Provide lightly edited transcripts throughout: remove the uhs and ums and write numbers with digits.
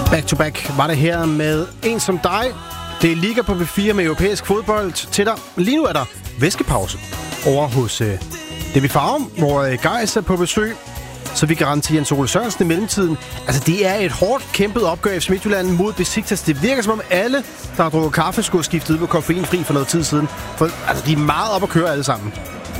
Back to back var det her med En som dig. Det er Liga på V4 med europæisk fodbold til dig. Lige nu er der væskepause over hos DB Farum, hvor Gejs er på besøg. Så vi garanterer Jens Ole Sørensen i mellemtiden. Altså, det er et hårdt kæmpet opgør i Midtjylland mod Besiktas. Det virker som om alle, der har drukket kaffe, skulle have skiftet ud på koffeinfri for noget tid siden. For altså, de er meget op at køre alle sammen.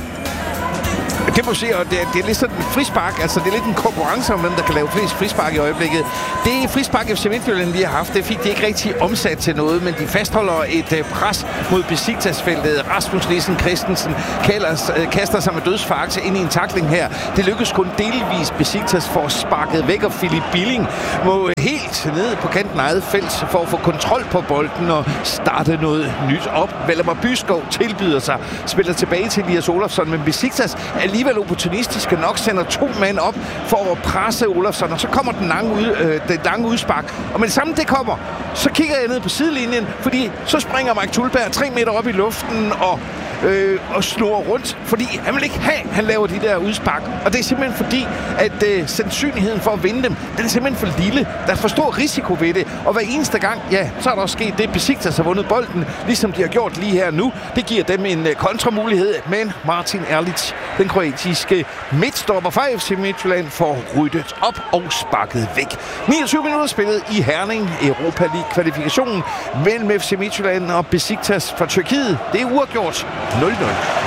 Det må sige, og det er lidt sådan en frispark. Altså, det er lidt en konkurrence om, hvem der kan lave flest frispark i øjeblikket. Det frispark, FC Midtjylland lige har haft, det fik de ikke rigtig omsat til noget, men de fastholder et pres mod Besiktas-feltet. Rasmus Nielsen Christensen kaster sig med dødsfakse ind i en tackling her. Det lykkes kun delvis. Besiktas får sparket væk, og Philip Billing må helt ned på kanten af eget felt for at få kontrol på bolden og starte noget nyt op. Valdemar Byskov tilbyder sig, spiller tilbage til Elias Olofsson, men Besiktas alligevel opportunistiske nok sender 2 mand op for at presse Olofsson, og så kommer den lange udspark. Og med det samme det kommer, så kigger jeg ned på sidelinjen, fordi så springer Mike Thulberg 3 meter op i luften og snurrer rundt, fordi han vil ikke have, han laver de der udspark. Og det er simpelthen fordi, at sandsynligheden for at vinde dem, den er simpelthen for lille. Der er for stor risiko ved det. Og hver eneste gang, ja, så er der også sket det, Besiktas har vundet bolden, ligesom de har gjort lige her nu. Det giver dem en kontramulighed, men Martin Erlic, den kroatiske midtstopper fra FC Midtjylland, får ryddet op og sparket væk. 29 minutter spillet i Herning, Europa League-kvalifikationen mellem FC Midtjylland og Besiktas fra Tyrkiet. Det er uafgjort 0-0.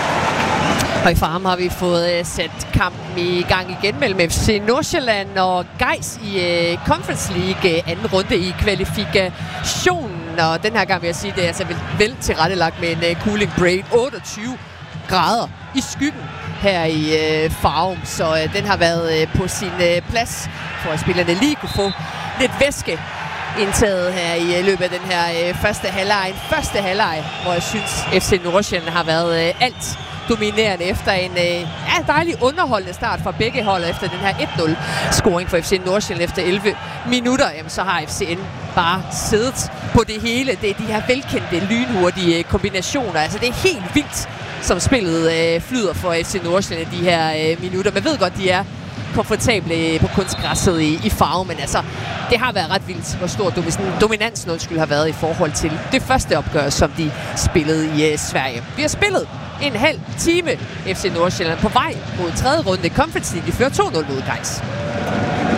Og i Farum har vi fået sat kampen i gang igen mellem FC Nordsjælland og Gejs i Conference League anden runde i kvalifikationen. Og den her gang vil jeg sige, det er altså vel tilrettelagt med en cooling break. 28 grader i skyggen her i Farum, så den har været på sin plads, for at spillerne lige kunne få lidt væske indtaget her i løbet af den her første halvleg. En første halvleg, hvor jeg synes, FC Nordsjælland har været alt dominerende efter en dejlig underholdende start fra begge hold efter den her 1-0-scoring for FC Nordsjælland efter 11 minutter. Jamen, så har FCN bare siddet på det hele. Det er de her velkendte, lynhurtige kombinationer. Altså, det er helt vildt, som spillet flyder for FC Nordsjælland de her minutter. Man ved godt, de er komfortable på kunstgræsset i Farum, men altså, det har været ret vildt, hvor stor dominansen har været i forhold til det første opgør, som de spillede i Sverige. Vi har spillet en halv time FC Nordsjælland på vej mod 3. runde Conference League. De fører 2-0 mod Gejs.